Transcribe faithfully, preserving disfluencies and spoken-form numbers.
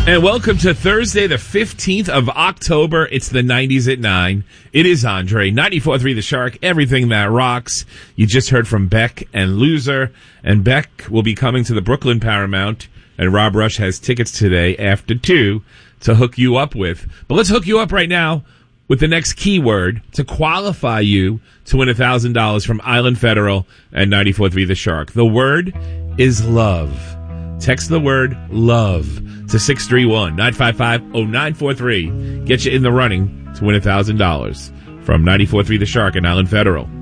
And welcome to Thursday, the fifteenth of October. It's the nineties at nine. It is Andre, ninety-four point three The Shark, everything that rocks. You just heard from Beck and Loser. And Beck will be coming to the Brooklyn Paramount. And Rob Rush has tickets today after two to hook you up with. But let's hook you up right now with the next keyword to qualify you to win one thousand dollars from Island Federal and ninety-four point three The Shark. The word is love. Text the word love to six three one, nine five five, zero nine four three. Get you in the running to win one thousand dollars from ninety-four point three The Shark and Island Federal.